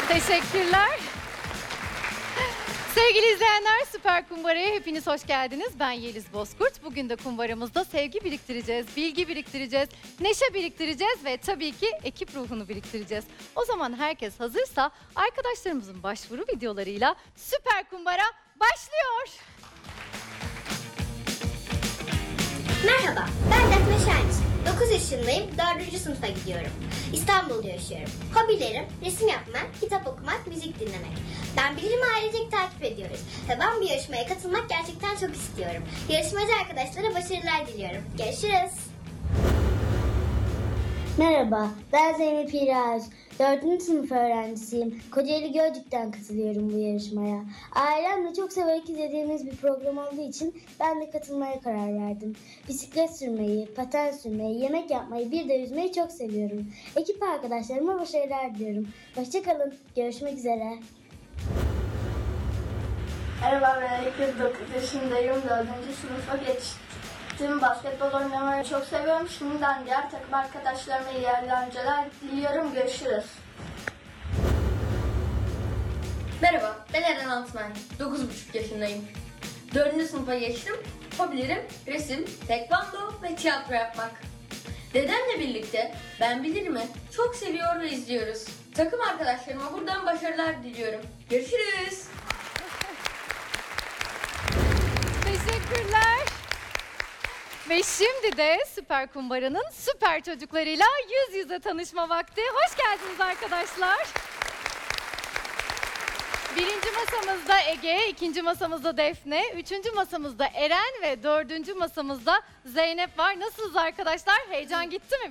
Teşekkürler. Sevgili izleyenler, Süper Kumbara'ya hepiniz hoş geldiniz. Ben Yeliz Bozkurt. Bugün de kumbaramızda sevgi biriktireceğiz, bilgi biriktireceğiz, neşe biriktireceğiz ve tabii ki ekip ruhunu biriktireceğiz. O zaman herkes hazırsa arkadaşlarımızın başvuru videolarıyla Süper Kumbara başlıyor. Merhaba, ben Defne Şahin. 9 yaşındayım, 4. sınıfa gidiyorum. İstanbul'da yaşıyorum. Hobilerim resim yapmak, kitap okumak, müzik dinlemek. Ben Bilirimi ailecek takip ediyoruz. Ve ben bu yarışmaya katılmak gerçekten çok istiyorum. Yarışmacı arkadaşlara başarılar diliyorum. Görüşürüz. Merhaba, ben Zeynep İraz. 4. sınıf öğrencisiyim. Kocaeli Gölcük'ten katılıyorum bu yarışmaya. Ailemle çok severek izlediğimiz bir program olduğu için ben de katılmaya karar verdim. Bisiklet sürmeyi, paten sürmeyi, yemek yapmayı, bir de yüzmeyi çok seviyorum. Ekip arkadaşlarıma başarılar diliyorum. Hoşçakalın, görüşmek üzere. Merhaba, ben Ekrem, 9 yaşındayım. 4. sınıfa geçtim. Basketbol oynamayı çok seviyorum. Şimdiden diğer takım arkadaşlarıma iyi eğlenceler diliyorum. Görüşürüz. Merhaba, ben Eren Altman. 9,5 yaşındayım. 4. sınıfa geçtim. Hobilerim resim, tekvando ve tiyatro yapmak. Dedemle birlikte Ben Bilirimi çok seviyor ve izliyoruz. Takım arkadaşlarıma buradan başarılar diliyorum. Görüşürüz. Teşekkürler. Ve şimdi de Süper Kumbara'nın süper çocuklarıyla yüz yüze tanışma vakti. Hoş geldiniz arkadaşlar. Birinci masamızda Ege, ikinci masamızda Defne, üçüncü masamızda Eren ve dördüncü masamızda Zeynep var. Nasılsınız arkadaşlar? Heyecan gitti mi